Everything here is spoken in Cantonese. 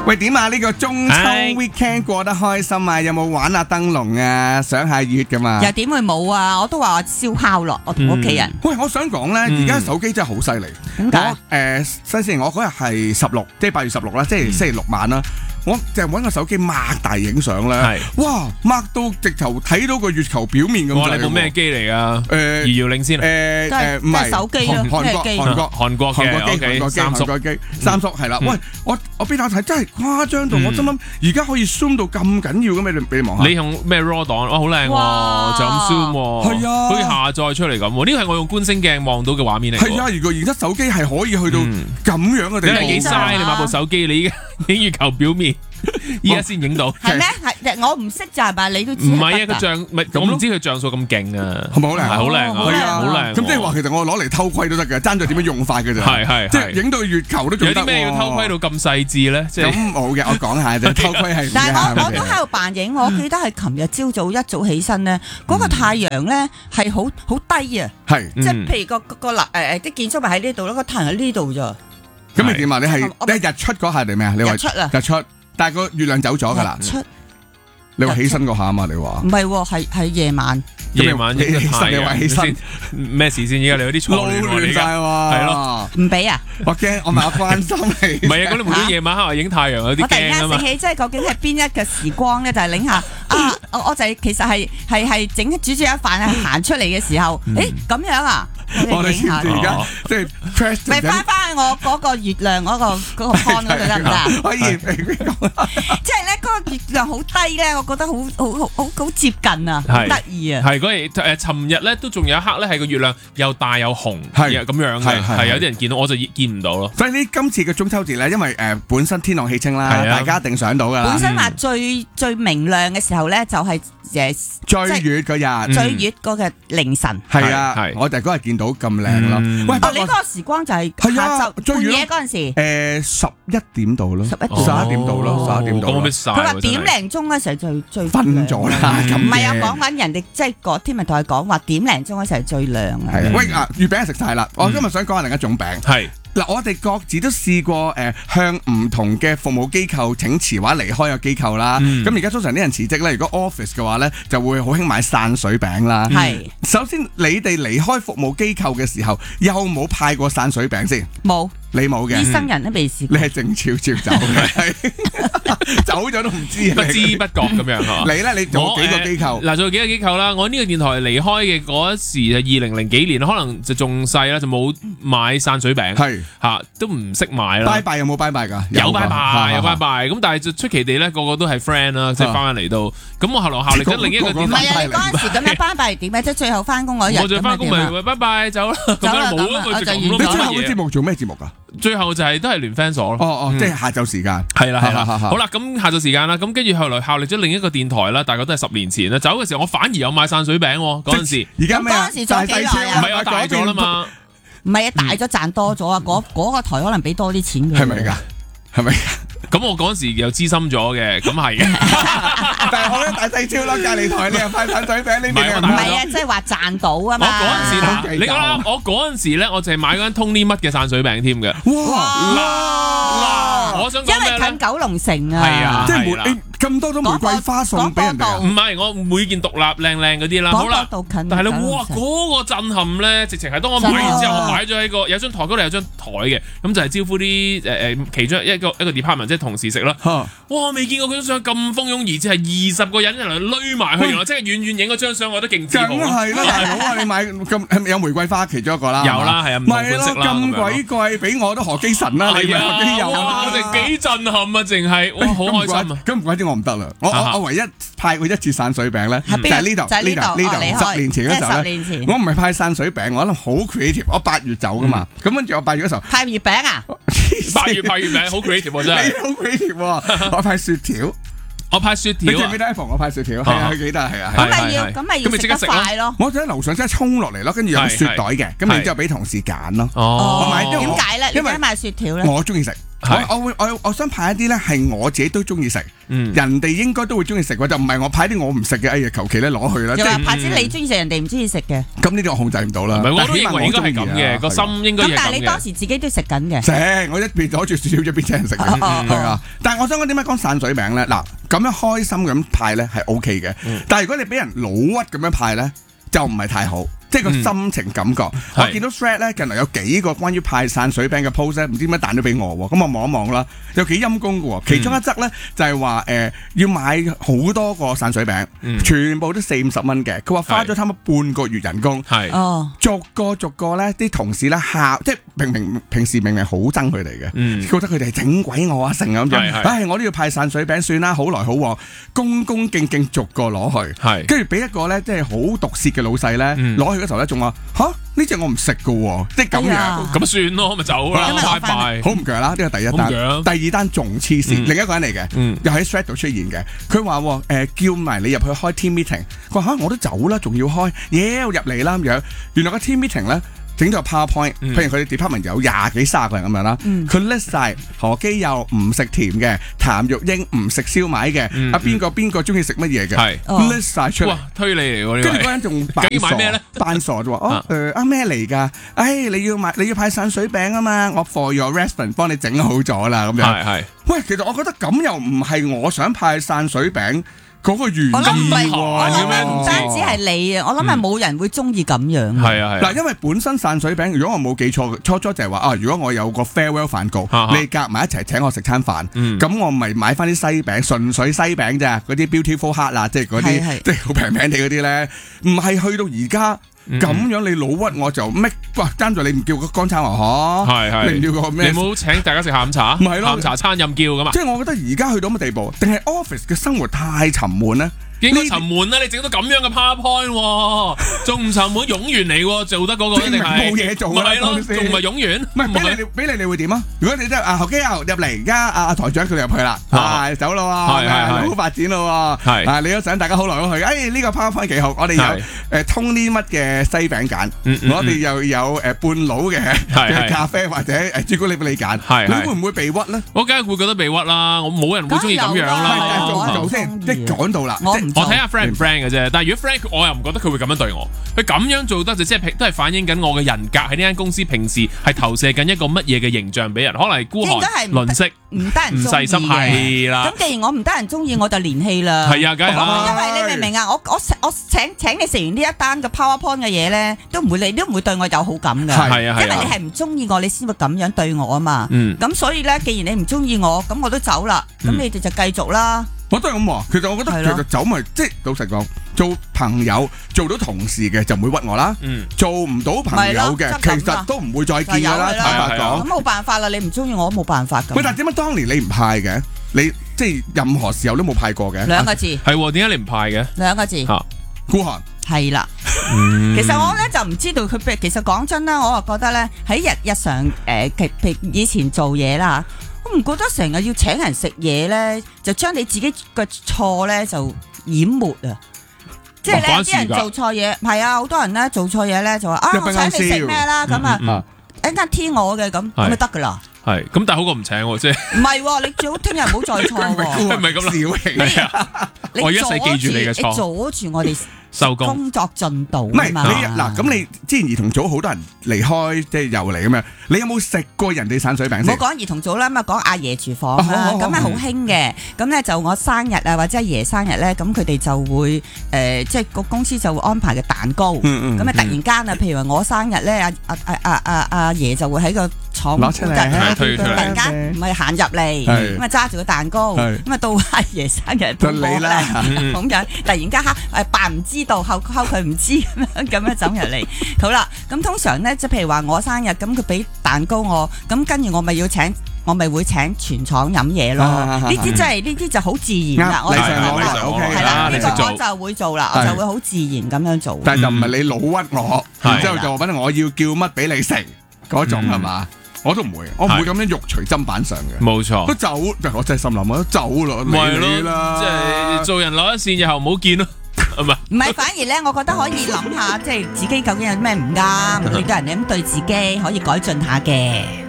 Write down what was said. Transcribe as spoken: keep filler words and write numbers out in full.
喂，點啊？呢個中秋 weekend 過得開心啊？有冇玩下燈籠啊？賞下月㗎嘛？ 又點會冇啊？我都話我燒烤咯，我同屋企人。 喂，我想講咧，而家手機真係好犀利。 點解？ 誒，新鮮，我嗰日係十六，即係八月十六啦，即係星期六晚啦。我就揾個手機擘大影相咧，哇！擘到直頭睇到個月球表面咁。 哇！你部咩機嚟㗎？誒，遙遙領先誒誒，唔係手機咯， 韓國韓國韓國嘅韓國機韓國機韓國機三叔係啦。喂，我我邊度睇真係誇張到，我心諗而家可以 zoom 到咁緊要嘅咩？你俾你望下。 你用咩 raw 檔？哇，好靚喎，就咁 zoom 喎， 係啊， 好似下載出嚟咁喎。呢個係我用觀星鏡望到嘅畫面嚟。 係啊，如果而家手機係可以去到咁樣嘅地步， 你係幾嘥？你買部手機，你已經影月球表面。依家先影到， 係咩？係我唔識就係咪？你都知唔係啊？個像唔係，我唔知佢像素咁勁啊， 係咪好靚？ 係好靚啊， 係啊， 好靚。 咁即係話其實我攞嚟偷窺都得嘅，爭在點樣用法嘅啫。 係係， 即係影到月球都仲得。 有啲咩要偷窺到咁細緻咧？即係咁冇嘅，我講下啫。偷窺係。 但係我我都喺度扮影，我記得係琴日朝早一早起身咧，嗰個太陽咧係好好低啊。 係， 即係譬如個個嗱誒誒啲建築物喺呢度咯，個太陽喺呢度咋。 咁你點啊？你係你係日出嗰下定咩啊？你話日出啊？ 日出。但係個月亮走咗㗎啦，你話起身嗰下啊嘛？你話唔係喎，係係夜晚， 夜晚起身， 你話起身咩事先？而家你有啲錯亂晒喎， 係咯， 唔俾啊！ 我驚我咪我關心你， 唔係啊！嗰啲無端夜晚黑影太陽有啲驚啊嘛！ 我突然間醒起，即係究竟係邊一個時光咧？就係擰下啊！我我就係其實係係係整煮住一飯係行出嚟嘅時候，誒咁樣啊！ 我哋知唔知而家即係 press 咪翻翻我嗰個月亮嗰個嗰個 con 嗰度得唔得？ 可以， 即係咧嗰個月亮好低咧，我覺得好好好好好接近啊，好得意啊！ 係嗰日誒，尋日咧都仲有一刻咧，係個月亮又大又紅，係咁樣嘅，係有啲人見到，我就見唔到咯。 所以呢今次嘅中秋節咧，因為誒本身天朗氣清啦，大家一定上到噶啦。 本身話最最明亮嘅時候咧，就係誒追月嗰日， 追月嗰個凌晨。 係啊，我就嗰日見到咁靚咯。喂， 哦，你嗰個時光就係下晝半夜嗰陣時， 誒十一點度咯， 十一點十一點度咯，十一點度。 佢話點零鐘嗰時候最最瞓咗啦， 唔係啊，講緊人哋即係個天文台講話點零鐘嗰時候最亮啊。 喂啊，月餅食晒啦，我今日想講下另一種餅。 係。 嗱，我哋各自都試過誒向唔同嘅服務機構請辭或者離開個機構啦。咁而家通常啲人辭職咧，如果 office 嘅話咧，就會好興買散水餅啦。 係。首先，你哋離開服務機構嘅時候，有冇派過散水餅先？ 冇。 你冇嘅。 醫生人都未試過。 你係靜悄悄走嘅，走咗都唔知。 不知不覺咁樣啊！ 你咧，你做幾個機構？ 嗱，做幾個機構啦。我呢個電台離開嘅嗰時係二零零幾年，可能就仲細啦，就冇買散水餅。 係嚇，都唔識買啦。 拜拜有冇拜拜㗎？ 有拜拜，有拜拜。咁但係就出奇地咧，個個都係 friend 啦，即係翻嚟到。咁我後來效力咗另一個電台。 唔係啊！你嗰陣時咁樣拜拜點咧？即係最後翻工嗰日。 我最翻工咪拜拜走啦。 走啦咁啊！我就完咗。 你最後嘅節目做咩節目㗎？ 最後就係都係聯 friend 所咯。 哦哦，即係下晝時間。 係啦係啦。好啦，咁下晝時間啦，咁跟住後來效力咗另一個電台啦，大概都係十年前啦。走嘅時候我反而有買散水餅喎，嗰陣時。 而家咩啊？ 嗰陣時做幾耐啊？ 唔係我大咗啦嘛。 唔係啊，大咗賺多咗啊！嗰嗰個台可能俾多啲錢嘅。 係咪㗎？係咪？ 咁我嗰陣時又資深咗嘅，咁係嘅。 但係我咧大細超啦，隔離台你又派散水餅，呢邊唔係啊，即係話賺到啊嘛。 我嗰陣時，你講啦，我嗰陣時咧，我淨係買嗰間 Tony 乜嘅散水餅添嘅。 哇！ 嗱，我想講咩咧？ 因為近九龍城啊。 係啊， 即係玫咁多種玫瑰花送俾人哋。 唔係，我每件獨立靚靚嗰啲啦。好啦，但係咧，哇，嗰個震撼咧，直情係當我買完之後，我擺咗喺個有張台嗰度有張台嘅，咁就係招呼啲誒誒其中一個一個 department 即係同事食啦。哇！我未見過嗰張相咁蜂擁而至，係二十個人一嚟攏埋去，原來即係遠遠影嗰張相，我覺得勁自豪。 梗係啦，大佬啊！你買咁有玫瑰花其中一個啦， 有啦，係啊，唔同款式啦， 咁鬼貴，俾我都何基神啦，你何基友哇！淨幾震撼啊，淨係哇，好開心啊！ 咁唔怪之我唔得啦，我我我唯一派過一次散水餅咧，就係呢度呢度呢度十年前嗰時候咧，我唔係派散水餅，我諗好 creative，我八月走噶嘛，咁跟住我八月嗰時候派月餅啊， 八月派月餅好 creative 真係， 你好 creative 喎，我派雪條。 我派雪條， 你記唔記得 iPhone 我派雪條？係啊，記得係啊。 咁咪要，咁咪要食得快咯。 我就喺樓上即係衝落嚟咯，跟住有雪袋嘅，咁然之後俾同事揀咯。 哦， 我買點解咧？點解買雪條咧？ 我中意食。 我我會我我想派一啲咧係我自己都中意食，人哋應該都會中意食，就唔係我派啲我唔食嘅，哎呀求其咧攞去啦。 又話派啲你中意食，人哋唔中意食嘅。 咁呢啲我控制唔到啦。 唔係，我都認為應該係咁嘅，個心應該係咁嘅。 咁但係你當時自己都食緊嘅。 食，我一邊攞住薯條一邊請人食嘅，係啊。但係我想講點解講散水餅咧？嗱，咁樣開心咁派咧係 O K 嘅，但係如果你俾人老屈咁樣派咧，就唔係太好。即係個心情感覺，我見到 Thread 咧近來有幾個關於派散水餅嘅 post 咧，唔知點解彈咗俾我喎，咁我望一望啦，有幾陰功嘅喎。其中一則咧就係話誒要買好多個散水餅，全部都四五十蚊嘅。佢話花咗差唔多半個月人工， 哦， 逐個逐個咧啲同事咧嚇，即係明明平時明明好憎佢哋嘅，覺得佢哋係整鬼我啊成咁樣，唉我都要派散水餅算啦，好來好往，恭恭敬敬逐個攞去，跟住俾一個咧即係好毒舌嘅老細咧攞去。嗰時候咧仲話吓呢隻我唔食噶，即係咁樣， 咁算咯，咪走啦，拜拜， 好唔鋸啦！呢個第一單，第二單仲黐線，另一個人嚟嘅，又喺 Thread 度出現嘅。佢話誒叫埋你入去開 team meeting，佢話吓我都走啦，仲要開，耶入嚟啦咁樣。原來個 team meeting 咧。整咗 PowerPoint，譬如佢哋 department 有廿幾卅個人咁樣啦，佢 list 晒何基佑唔食甜嘅，譚玉英唔食燒賣嘅，啊邊個邊個中意食乜嘢嘅，list 晒出嚟。哇， 推理嚟喎！ 跟住嗰人仲扮傻，扮傻就話哦誒啊咩嚟㗎？誒你要買你要派散水餅啊嘛，我 for your restaurant 幫你整好咗啦咁樣。係係。喂，其實我覺得咁又唔係我想派散水餅。嗰個原意喎， 唔單止係你啊，我諗係冇人會中意咁樣。 係啊係。 嗱，因為本身散水餅，如果我冇記錯，初初就係話啊，如果我有個 farewell 飯局，你夾埋一齊請我食餐飯，咁我咪買翻啲西餅，純粹西餅咋，嗰啲 Beautiful Heart 啊，即係嗰啲即係好平平地嗰啲咧，唔係去到而家。咁樣你老屈我就咩？哇！爭在你唔叫個乾炒牛河，係係，你唔叫個咩？ 你冇請大家食下午茶，唔係咯，下午茶餐飲叫㗎嘛。 即係我覺得而家去到乜地步？定係 office 嘅生活太沉悶咧？ 應該沉悶啦！你整到咁樣嘅 PowerPoint，仲唔沉悶？冗員嚟喎，做得嗰個一定係冇嘢做啦， 仲唔係冗員？ 唔係俾你，俾你你會點啊？如果你真係啊何基佑入嚟，而家阿阿台長佢入去啦，係走咯喎，係好發展咯喎，係啊！你都想大家好來好去，誒呢個 PowerPoint 幾好，我哋有誒通呢乜嘅西餅揀，我哋又有誒半佬嘅咖啡或者誒朱古力俾你揀，你會唔會被屈咧？ 我梗係會覺得被屈啦，我冇人會中意咁樣啦。 做唔做先？即係講到啦， 我睇下 friend 唔 friend 嘅啫，但係如果 friend 我又唔覺得佢會咁樣對我，佢咁樣做得就即係都係反映緊我嘅人格喺呢間公司平時係投射緊一個乜嘢嘅形象俾人，可能係孤寒、吝嗇、 唔得人中意嘅。 係啦。 咁既然我唔得人中意，我就連氣啦。 係啊，梗係啦。 因為你明唔明啊？我我我請請你食完呢一單嘅 PowerPoint 嘅嘢咧，都唔會你都唔會對我有好感㗎。係啊，因為你係唔中意我，你先會咁樣對我啊嘛。嗯。咁所以咧，既然你唔中意我，咁我都走啦。咁你哋就繼續啦。 我都係咁話，其實我覺得其實走咪即係老實講，做朋友做到同事嘅就唔會屈我啦。嗯，做唔到朋友嘅其實都唔會再見㗎啦。坦白講， 咁冇辦法啦，你唔中意我都冇辦法㗎。 喂，但係點解當年你唔派嘅？你即係任何時候都冇派過嘅。 兩個字係點解你唔派嘅？ 兩個字嚇， 孤寒係啦。其實我咧就唔知道佢，其實講真啦，我又覺得咧喺日日常誒，譬如以前做嘢啦。我唔覺得成日要請人食嘢咧，就將你自己嘅錯咧就淹沒啊！即係咧啲人做錯嘢，係啊，好多人咧做錯嘢咧就話啊，我請你食咩啦咁啊，一間 T 我嘅咁咁就得噶啦。 係咁，但係好過唔請喎，即係唔係？你最好聽日唔好再錯喎， 唔係咁小氣啊！我一世記住你嘅錯， 你阻住我哋收工工作進度。 唔係你嗱，咁你之前兒童組好多人離開，即係又嚟咁樣。你有冇食過人哋散水餅先？ 唔好講兒童組啦，咁啊講阿爺廚房啦，咁係好興嘅。咁咧就我生日啊，或者阿爺生日咧，咁佢哋就會誒，即係個公司就會安排嘅蛋糕。咁啊突然間啊，譬如話我生日咧，阿阿阿阿阿阿爺就會喺個廠攞出嚟， 突然間唔係行入嚟，咁啊揸住個蛋糕，咁啊到阿爺生日到我啦，咁樣突然間嚇誒扮唔知道，後後佢唔知咁樣咁樣走入嚟。好啦，咁通常咧即係譬如話我生日，咁佢俾蛋糕我，咁跟住我咪要請，我咪會請全廠飲嘢咯。呢啲真係呢啲就好自然啦。我就係啦，呢個我就會做啦，我就會好自然咁樣做。 但係就唔係你老屈我，然之後就話反正我要叫乜俾你食嗰種係嘛？我都唔會，我唔會咁樣肉隨砧板上嘅。冇錯，都走，我真係心諗，我都走咯，你啦， 即係做人攞一線，以後唔好見咯。唔係， 唔係，反而咧，我覺得可以諗下，即係自己究竟有咩唔啱，每個人咁對自己可以改進下嘅。